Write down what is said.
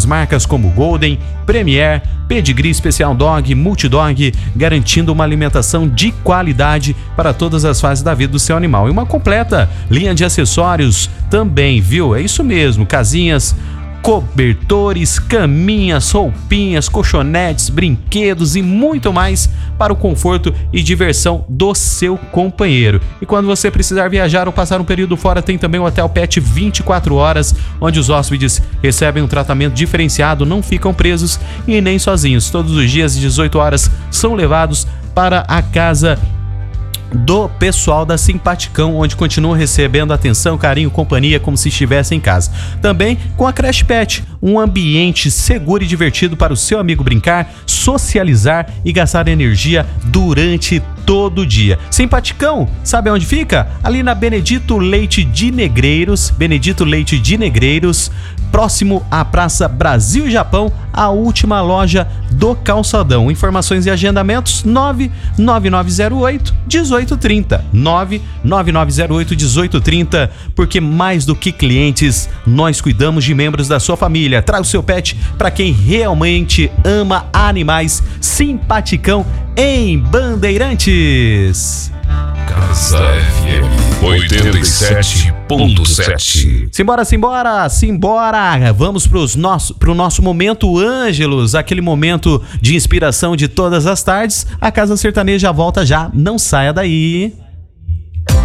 marcas como Golden, Premier, Pedigree Special Dog, Multidog, garantindo uma alimentação de qualidade para todas as fases da vida do seu animal. E uma completa linha de acessórios também, viu? É isso mesmo, casinhas, cobertores, caminhas, roupinhas, colchonetes, brinquedos e muito mais para o conforto e diversão do seu companheiro. E quando você precisar viajar ou passar um período fora, tem também o Hotel Pet 24 horas, onde os hóspedes recebem um tratamento diferenciado, não ficam presos e nem sozinhos. Todos os dias, às 18 horas, são levados para a casa do pessoal da Simpaticão, onde continuam recebendo atenção, carinho, companhia, como se estivesse em casa. Também com a Crash Pet, um ambiente seguro e divertido para o seu amigo brincar, socializar e gastar energia durante todo o dia. Simpaticão, sabe onde fica? Ali na Benedito Leite de Negreiros, próximo à Praça Brasil e Japão, a última loja do calçadão. Informações e agendamentos 99908-1830, 99908-1830, porque mais do que clientes, nós cuidamos de membros da sua família. Traga o seu pet para quem realmente ama animais. Simpaticão em Bandeirantes. Casa FM 87.7. Simbora! Vamos pro nosso momento Ângelos, aquele momento de inspiração de todas as tardes. A Casa Sertaneja volta já, não saia daí.